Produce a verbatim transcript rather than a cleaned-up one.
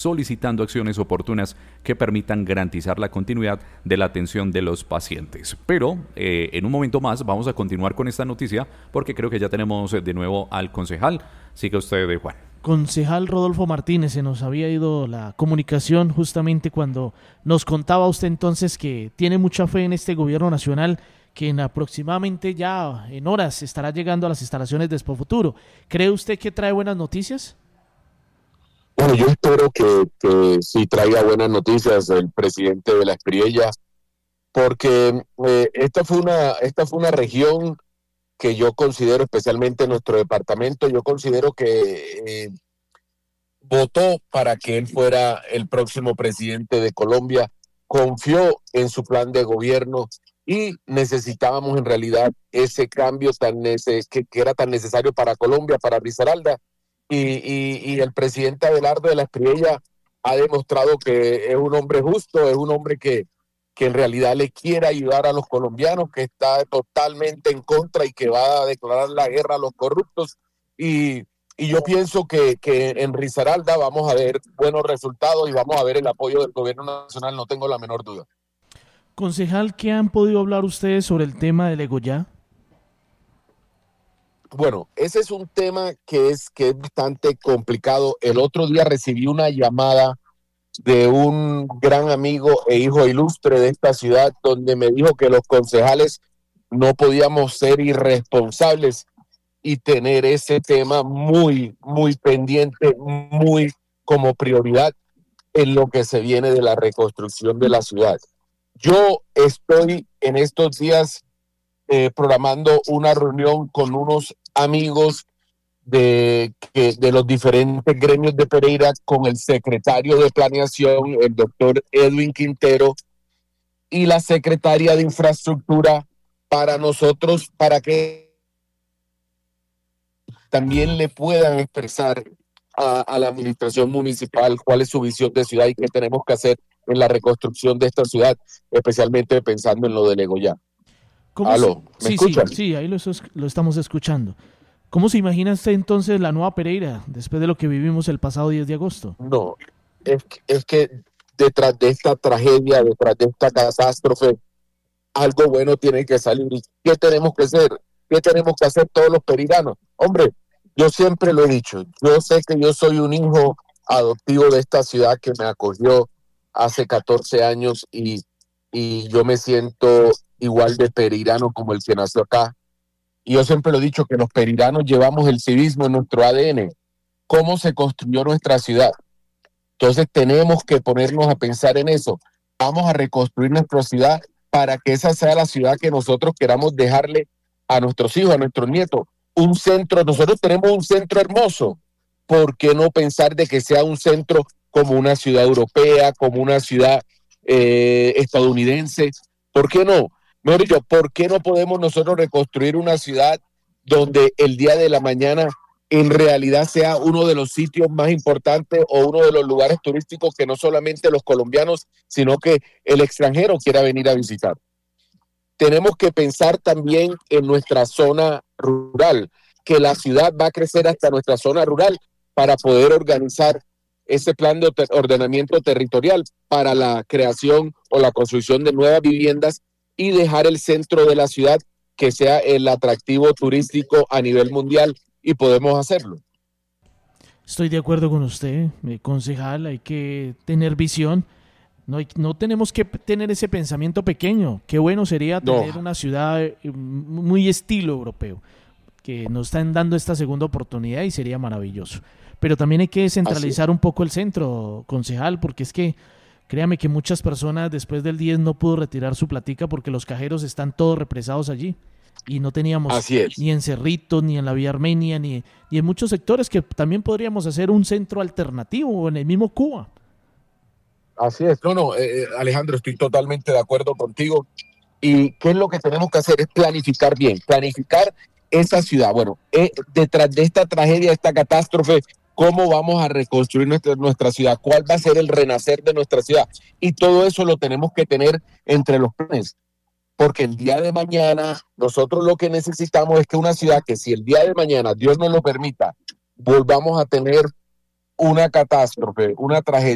solicitando acciones oportunas que permitan garantizar la continuidad de la atención de los pacientes. Pero eh, en un momento más vamos a continuar con esta noticia porque creo que ya tenemos de nuevo al concejal. Siga usted, Juan. Concejal Rodolfo Martínez, se nos había ido la comunicación justamente cuando nos contaba usted entonces que tiene mucha fe en este gobierno nacional, que en aproximadamente ya en horas estará llegando a las instalaciones de Expo Futuro. ¿Cree usted que trae buenas noticias? Bueno, yo espero que, que sí traiga buenas noticias el presidente de la Espriella, porque eh, esta fue una esta fue una región que yo considero, especialmente nuestro departamento, yo considero que eh, votó para que él fuera el próximo presidente de Colombia, confió en su plan de gobierno y necesitábamos en realidad ese cambio tan nece- que, que era tan necesario para Colombia, para Risaralda, y, y, y el presidente Abelardo de la Espriella ha demostrado que es un hombre justo, es un hombre que, que en realidad le quiere ayudar a los colombianos, que está totalmente en contra y que va a declarar la guerra a los corruptos, y, y yo pienso que, que en Risaralda vamos a ver buenos resultados y vamos a ver el apoyo del gobierno nacional, no tengo la menor duda. Concejal, ¿qué han podido hablar ustedes sobre el tema del Egoya? Bueno, ese es un tema que es, que es bastante complicado. El otro día recibí una llamada de un gran amigo e hijo ilustre de esta ciudad, donde me dijo que los concejales no podíamos ser irresponsables y tener ese tema muy, muy pendiente, muy como prioridad en lo que se viene de la reconstrucción de la ciudad. Yo estoy en estos días eh, programando una reunión con unos amigos de, que, de los diferentes gremios de Pereira, con el secretario de Planeación, el doctor Edwin Quintero, y la secretaria de Infraestructura, para nosotros, para que también le puedan expresar a, a la administración municipal cuál es su visión de ciudad y qué tenemos que hacer en la reconstrucción de esta ciudad, especialmente pensando en lo del Egoya. ¿Aló? ¿Me sí, escuchan? Sí, sí, ahí lo, lo estamos escuchando. ¿Cómo se imagina usted entonces la nueva Pereira después de lo que vivimos el pasado diez de agosto? No, es, es que detrás de esta tragedia, detrás de esta catástrofe, algo bueno tiene que salir. ¿Qué tenemos que hacer? ¿Qué tenemos que hacer todos los pereiranos? Hombre, yo siempre lo he dicho, yo sé que yo soy un hijo adoptivo de esta ciudad que me acogió hace catorce años y, y yo me siento igual de pereirano como el que nació acá. Y yo siempre lo he dicho, que los pereiranos llevamos el civismo en nuestro A D N. ¿Cómo se construyó nuestra ciudad? Entonces tenemos que ponernos a pensar en eso. Vamos a reconstruir nuestra ciudad para que esa sea la ciudad que nosotros queramos dejarle a nuestros hijos, a nuestros nietos. Un centro, nosotros tenemos un centro hermoso. ¿Por qué no pensar de que sea un centro como una ciudad europea, como una ciudad eh, estadounidense? ¿Por qué no? Mejor dicho, ¿por qué no podemos nosotros reconstruir una ciudad donde el día de la mañana en realidad sea uno de los sitios más importantes o uno de los lugares turísticos que no solamente los colombianos, sino que el extranjero quiera venir a visitar? Tenemos que pensar también en nuestra zona rural, que la ciudad va a crecer hasta nuestra zona rural para poder organizar ese plan de ordenamiento territorial para la creación o la construcción de nuevas viviendas y dejar el centro de la ciudad que sea el atractivo turístico a nivel mundial, y podemos hacerlo. Estoy de acuerdo con usted, eh, concejal, hay que tener visión, no, hay, no tenemos que tener ese pensamiento pequeño. Qué bueno sería tener no. una ciudad eh, muy estilo europeo, que nos están dando esta segunda oportunidad y sería maravilloso. Pero también hay que descentralizar un poco el centro, concejal, porque es que créame que muchas personas después del diez no pudo retirar su platica porque los cajeros están todos represados allí. Y no teníamos ni en Cerritos, ni en la Vía Armenia, ni, ni en muchos sectores que también podríamos hacer un centro alternativo o en el mismo Cuba. Así es. No, no, eh, Alejandro, estoy totalmente de acuerdo contigo. ¿Y qué es lo que tenemos que hacer? Es planificar bien, planificar esa ciudad. Bueno, eh, detrás de esta tragedia, esta catástrofe, ¿cómo vamos a reconstruir nuestra, nuestra ciudad? ¿Cuál va a ser el renacer de nuestra ciudad? Y todo eso lo tenemos que tener entre los planes. Porque el día de mañana nosotros lo que necesitamos es que una ciudad que, si el día de mañana, Dios nos lo permita, volvamos a tener una catástrofe, una tragedia,